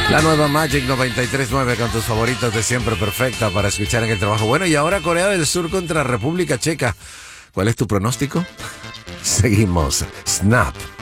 La nueva Magic 93.9 con tus favoritos de siempre, perfecta para escuchar en el trabajo. Bueno, y ahora Corea del Sur contra República Checa. ¿Cuál es tu pronóstico? Seguimos. Snap.